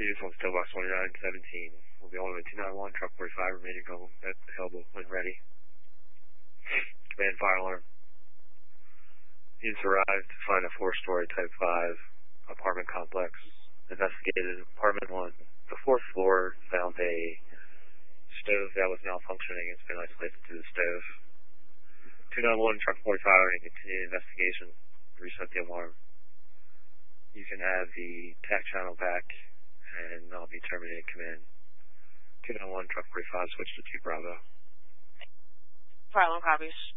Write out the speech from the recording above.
Units on Stillbox 2917. We'll be on to 291, truck 45, remaining available when ready. Command fire alarm. Units arrived to find a 4-story Type 5 apartment complex. Investigated apartment 1. The 4th floor found a stove that was malfunctioning. It's been isolated to the stove. 291, truck 45, and continue investigation. Reset the alarm. You can add the TAC channel back, and I'll be terminating command. 291, truck 45, switch to 2 Bravo. Fire alarm copies.